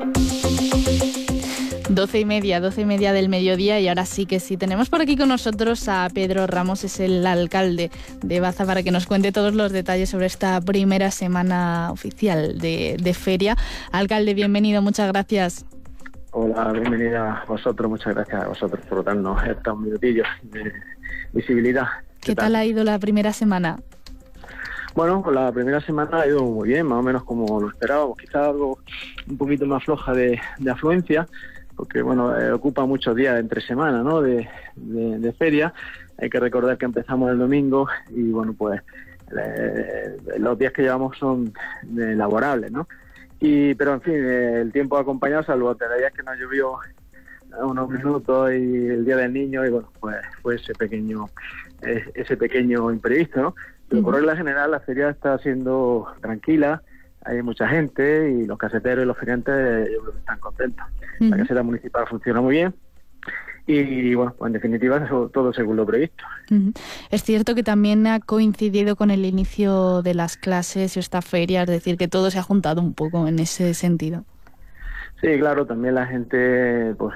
12:30 del mediodía, y ahora sí que sí. Tenemos por aquí con nosotros a Pedro Ramos, es el alcalde de Baza, para que nos cuente todos los detalles sobre esta primera semana oficial de feria. Alcalde, bienvenido, muchas gracias. Hola, bienvenida a vosotros, muchas gracias a vosotros por darnos estos minutillos de visibilidad. ¿Qué tal ha ido la primera semana? Bueno, pues la primera semana ha ido muy bien, más o menos como lo esperábamos, quizás algo un poquito más floja de afluencia, porque bueno, ocupa muchos días entre semana, ¿no? de feria. Hay que recordar que empezamos el domingo y bueno, pues los días que llevamos son laborables, ¿no? Pero en fin, el tiempo ha acompañado, salvo de días que nos llovió unos minutos y el día del niño, y bueno, pues fue ese pequeño imprevisto, ¿no? Pero por regla general la feria está siendo tranquila, hay mucha gente y los caseteros y los feriantes yo creo que están contentos. La caseta municipal funciona muy bien y bueno, pues en definitiva todo según lo previsto. Es cierto que también ha coincidido con el inicio de las clases esta feria, es decir, que todo se ha juntado un poco en ese sentido. Sí, claro, también la gente, pues,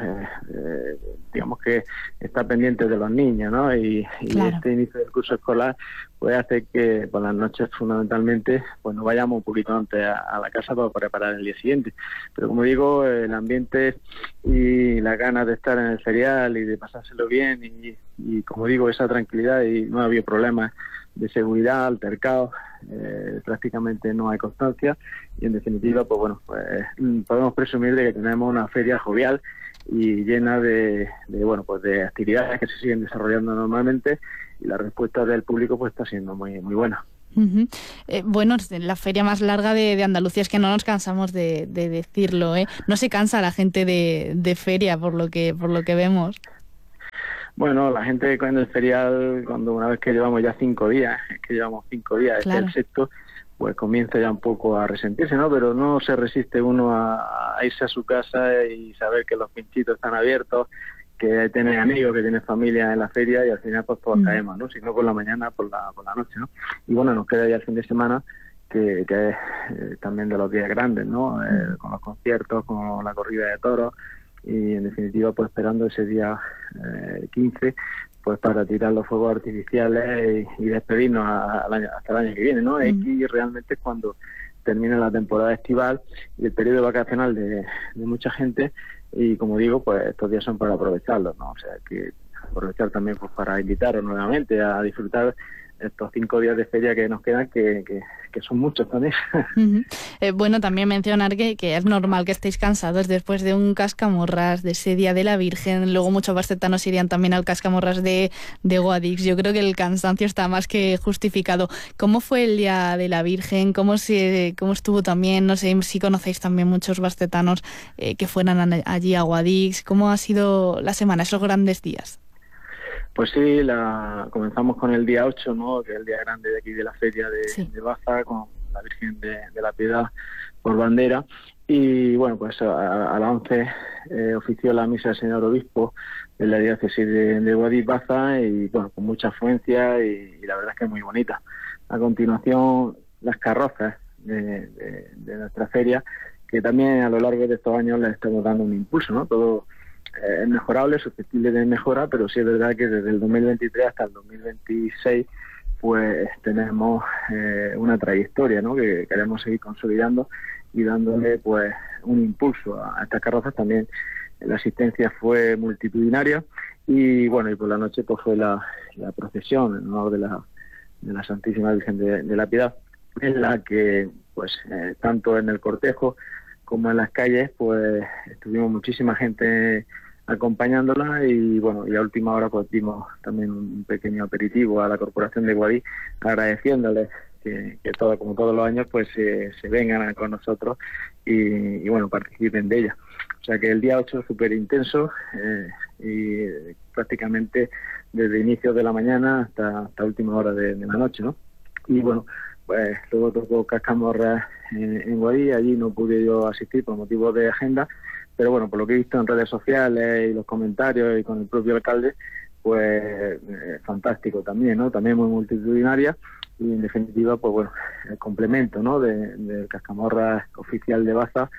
digamos que está pendiente de los niños, ¿no? Y claro, este inicio del curso escolar, pues hace que por las noches fundamentalmente, pues nos vayamos un poquito antes a la casa para preparar el día siguiente. Pero como digo, el ambiente y las ganas de estar en el ferial y de pasárselo bien y como digo, esa tranquilidad, y no ha habido problemas de seguridad, altercados, prácticamente no hay constancia, y en definitiva, pues bueno, pues podemos presumir de que tenemos una feria jovial y llena de actividades que se siguen desarrollando normalmente, y la respuesta del público pues está siendo muy buena. Bueno, la feria más larga de Andalucía, es que no nos cansamos de decirlo, ¿eh? No se cansa la gente de feria por lo que vemos. Bueno, la gente con el ferial, cuando una vez que llevamos ya 5 días, claro, este es el sexto, pues comienza ya un poco a resentirse, ¿no? Pero no se resiste uno a irse a su casa y saber que los pinchitos están abiertos, que tiene amigos, que tiene familia en la feria, y al final pues todos caemos, ¿no? Si no por la mañana, por la noche, ¿no? Y bueno, nos queda ya el fin de semana, que es también de los días grandes, ¿no? Con los conciertos, con la corrida de toros, y en definitiva pues esperando ese día 15 pues para tirar los fuegos artificiales y despedirnos hasta el año que viene, ¿no? Aquí realmente es cuando termina la temporada estival y el periodo vacacional de mucha gente, y como digo, pues estos días son para aprovecharlos, ¿no? O sea, que aprovechar también pues para invitaros nuevamente a disfrutar estos 5 días de feria que nos quedan, que son muchos también. Bueno, también mencionar que es normal que estéis cansados después de un Cascamorras, de ese Día de la Virgen. Luego muchos bascetanos irían también al Cascamorras de Guadix. Yo creo que el cansancio está más que justificado. ¿Cómo fue el Día de la Virgen? ¿Cómo estuvo también? No sé si conocéis también muchos bascetanos que fueran allí a Guadix. ¿Cómo ha sido la semana, esos grandes días? Pues sí, comenzamos con el día 8, ¿no? Que es el día grande de aquí de la feria de Baza, con la Virgen de la Piedad por bandera. Y bueno, pues a las 11 ofició la misa del señor obispo de la diócesis de Guadix Baza, y bueno, con mucha afluencia, y la verdad es que es muy bonita. A continuación, las carrozas de nuestra feria, que también a lo largo de estos años les estamos dando un impulso, ¿no? Todo es mejorable, susceptible de mejora, pero sí es verdad que desde el 2023 hasta el 2026 pues tenemos una trayectoria, ¿no? Que queremos seguir consolidando y dándole pues un impulso a estas carrozas. También la asistencia fue multitudinaria, y bueno, y por la noche pues fue la procesión en honor de la Santísima Virgen de la Piedad, en la que pues tanto en el cortejo como en las calles pues estuvimos muchísima gente acompañándola, y bueno, y a última hora pues dimos también un pequeño aperitivo a la Corporación de Guadix, agradeciéndoles que como todos los años pues se vengan con nosotros y bueno, participen de ella. O sea que el día 8 es súper intenso, y prácticamente desde inicios de la mañana hasta última hora de la noche, ¿no? Y bueno, pues luego tocó Cascamorras en Guadix. Allí no pude yo asistir por motivos de agenda, pero bueno, por lo que he visto en redes sociales y los comentarios y con el propio alcalde, pues fantástico también, ¿no? También muy multitudinaria, y en definitiva, pues bueno, el complemento, ¿no? del Cascamorras oficial de Baza,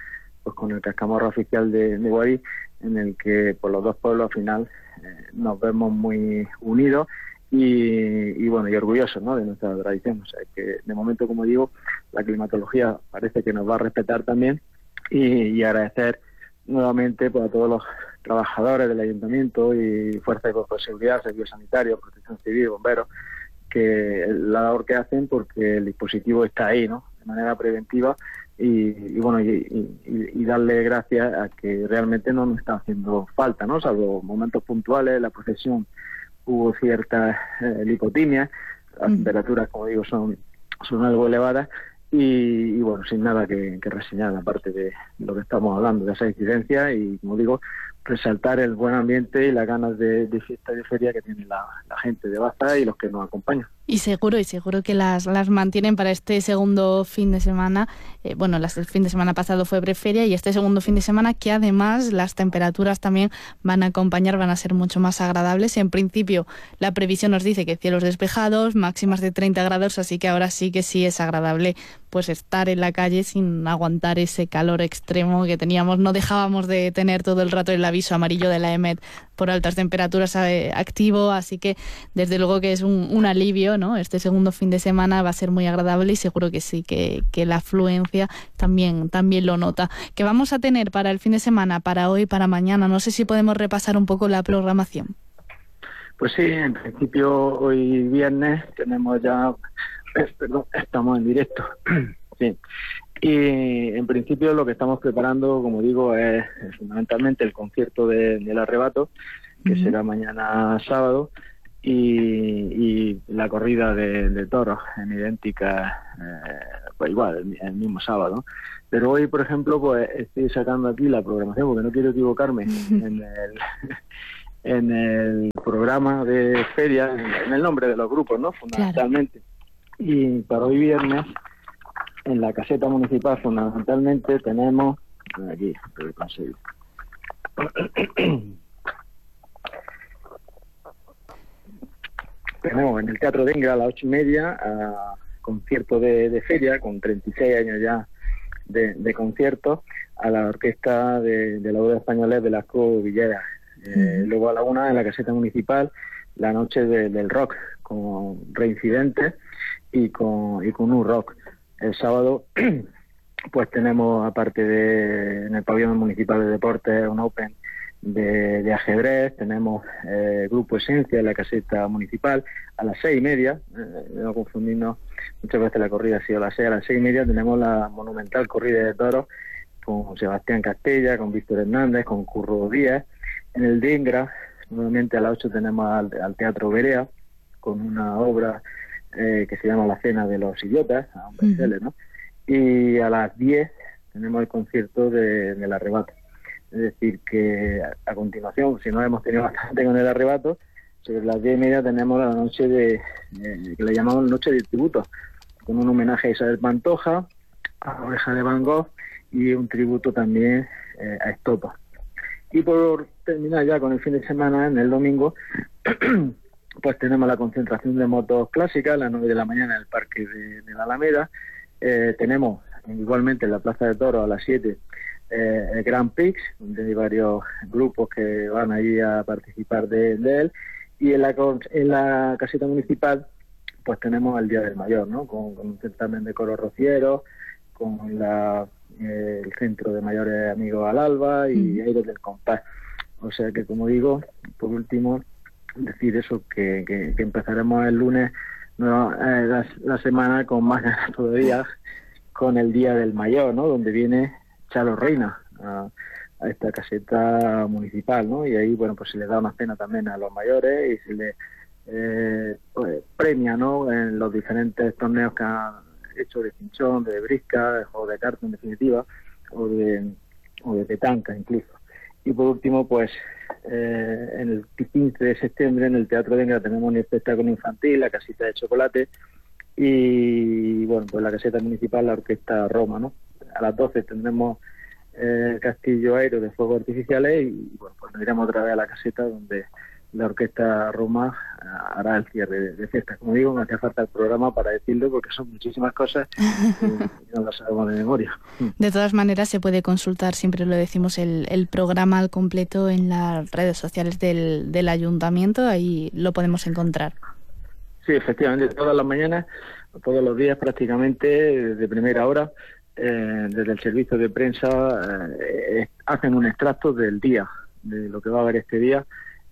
pues con el cascamorra oficial de Guadix, en el que pues los dos pueblos al final nos vemos muy unidos y bueno, y orgullosos, ¿no?, de nuestra tradición. O sea que de momento, como digo, la climatología parece que nos va a respetar también, y agradecer nuevamente pues a todos los trabajadores del ayuntamiento y fuerzas de cuerpo de seguridad, servicios sanitarios, protección civil, bomberos, que la labor que hacen, porque el dispositivo está ahí, ¿no?, de manera preventiva, y bueno, y darle gracias a que realmente no nos está haciendo falta, ¿no?, salvo momentos puntuales. La procesión hubo ciertas lipotimias, las temperaturas, como digo, son algo elevadas, y bueno, sin nada que reseñar, aparte de lo que estamos hablando, de esa incidencia, y como digo, resaltar el buen ambiente y las ganas de fiesta y de feria que tiene la gente de Baza y los que nos acompañan. Y seguro que las mantienen para este segundo fin de semana. Bueno, el fin de semana pasado fue preferia, y este segundo fin de semana, que además las temperaturas también van a acompañar, van a ser mucho más agradables. En principio, la previsión nos dice que cielos despejados, máximas de 30 grados, así que ahora sí que sí es agradable pues estar en la calle sin aguantar ese calor extremo que teníamos. No dejábamos de tener todo el rato el aviso amarillo de la EMET por altas temperaturas activo, así que desde luego que es un alivio, ¿no? Este segundo fin de semana va a ser muy agradable, y seguro que sí, que la afluencia también lo nota. ¿Qué vamos a tener para el fin de semana, para hoy, para mañana? No sé si podemos repasar un poco la programación. Pues sí, en principio hoy viernes tenemos ya... estamos en directo. Sí. Y en principio lo que estamos preparando, como digo, es fundamentalmente el concierto del Arrebato, que será mañana sábado, y la corrida de toros en idéntica, pues igual, el mismo sábado. Pero hoy, por ejemplo, pues estoy sacando aquí la programación, porque no quiero equivocarme en el programa de feria, en el nombre de los grupos, ¿no?, fundamentalmente. Claro. Y para hoy viernes, en la caseta municipal, fundamentalmente tenemos... Aquí, lo he conseguido. Tenemos en el Teatro de Engra a las 8:30 concierto de feria, con 36 años ya de conciertos, a la orquesta de la Boda Española de Velasco Villegas. Luego a la 1:00 en la caseta municipal, la noche del rock, con Reincidentes y con un rock. El sábado pues tenemos, aparte en el pabellón municipal de deportes, un open de ajedrez. Tenemos Grupo Esencia en la caseta municipal a las 6:30, no confundirnos, muchas veces la corrida ha sido a las 6. A las 6:30 tenemos la monumental corrida de toros con Sebastián Castella, con Víctor Hernández, con Curro Díaz. En el Dengra, nuevamente a las 8 tenemos al Teatro Berea, con una obra que se llama La Cena de los Idiotas, a un bestseller, ¿no? Y a las 10 tenemos el concierto del Arrebato. Es decir, que a continuación, si no hemos tenido bastante con el Arrebato, sobre las 10:30 tenemos la noche que le llamamos Noche de Tributo, con un homenaje a Isabel Pantoja, a Oreja de Van Gogh, y un tributo también a Estopa. Y por terminar ya con el fin de semana, en el domingo, pues tenemos la concentración de motos clásicas a las 9 de la mañana en el Parque de la Alameda. Tenemos igualmente en la Plaza de Toros a las 7 el Grand Prix, donde hay varios grupos que van allí a participar de él. Y en la caseta municipal pues tenemos el Día del Mayor, ¿no?, con un certamen de coro rociero, con el Centro de Mayores Amigos al Alba y Aires del Compás. O sea que, como digo, por último, decir eso, que empezaremos el lunes la semana con más ganas todavía, con el Día del Mayor, ¿no?, donde viene Chalo Reina a esta caseta municipal, ¿no? Y ahí, bueno, pues se les da una cena también a los mayores y se les pues, premia, ¿no?, en los diferentes torneos que han hecho de pinchón, de brisca, de juego de cartas en definitiva, o de petanca incluso. Y por último, pues en el 15 de septiembre en el Teatro de Engra tenemos un espectáculo infantil, La Casita de Chocolate, y bueno, pues la caseta municipal, la Orquesta Roma, ¿no? A las 12 tendremos el Castillo Aéreo de Fuegos Artificiales, y bueno, pues nos iremos otra vez a la caseta donde la Orquesta Roma hará el cierre de fiestas. Como digo, me hacía falta el programa para decirlo porque son muchísimas cosas y no las sabemos de memoria. De todas maneras, se puede consultar, siempre lo decimos, el programa al completo en las redes sociales del Ayuntamiento, ahí lo podemos encontrar. Sí, efectivamente, todas las mañanas, todos los días prácticamente, de primera hora, desde el servicio de prensa hacen un extracto del día, de lo que va a haber este día,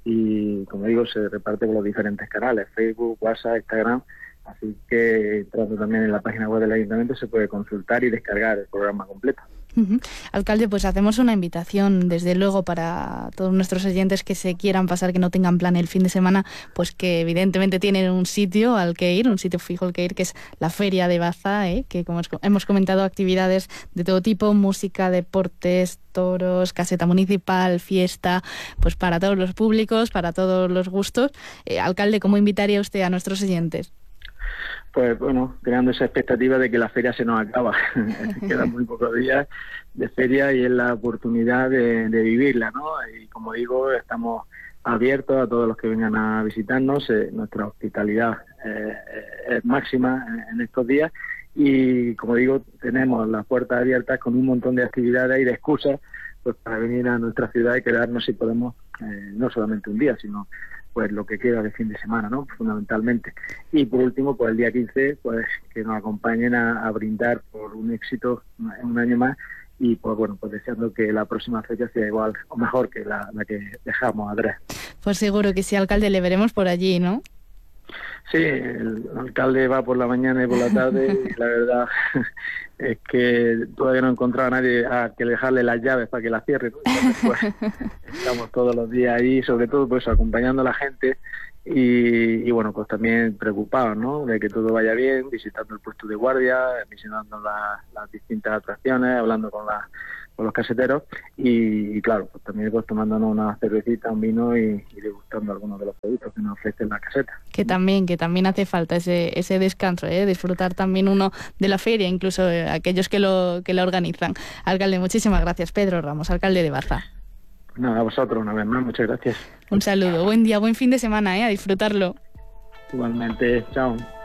y como digo, se reparte por los diferentes canales, Facebook, WhatsApp, Instagram, así que entrando también en la página web del Ayuntamiento se puede consultar y descargar el programa completo. Alcalde, pues hacemos una invitación desde luego para todos nuestros oyentes que se quieran pasar, que no tengan plan el fin de semana, pues que evidentemente tienen un sitio al que ir, un sitio fijo al que ir, que es la Feria de Baza, que como hemos comentado, actividades de todo tipo, música, deportes, toros, caseta municipal, fiesta, pues para todos los públicos, para todos los gustos. Alcalde, ¿cómo invitaría usted a nuestros oyentes? Pues bueno, creando esa expectativa de que la feria se nos acaba. Quedan muy pocos días de feria y es la oportunidad de vivirla, ¿no? Y como digo, estamos abiertos a todos los que vengan a visitarnos. Nuestra hospitalidad es máxima en estos días y, como digo, tenemos las puertas abiertas con un montón de actividades y de excusas pues para venir a nuestra ciudad y quedarnos, si podemos, no solamente un día, sino pues lo que queda de fin de semana, ¿no? Fundamentalmente. Y por último, pues el día 15, pues que nos acompañen a brindar por un éxito un año más y pues bueno, pues deseando que la próxima fecha sea igual o mejor que la que dejamos atrás. Pues seguro que sí, alcalde, le veremos por allí, ¿no? Sí, el alcalde va por la mañana y por la tarde y la verdad es que todavía no he encontrado a nadie a que dejarle las llaves para que las cierre, ¿no? Entonces, pues, estamos todos los días ahí, sobre todo pues acompañando a la gente y bueno, pues también preocupados, ¿no? De que todo vaya bien, visitando el puesto de guardia, visitando las distintas atracciones, hablando con los caseteros y claro, pues también pues tomándonos una cervecita, un vino y degustando algunos de los productos que nos ofrecen la caseta. Que también hace falta ese descanso, disfrutar también uno de la feria, incluso aquellos que la organizan. Alcalde, muchísimas gracias. Pedro Ramos, alcalde de Baza. Nada, a vosotros una vez más, muchas gracias. Un saludo, buen día, buen fin de semana, a disfrutarlo. Igualmente, chao.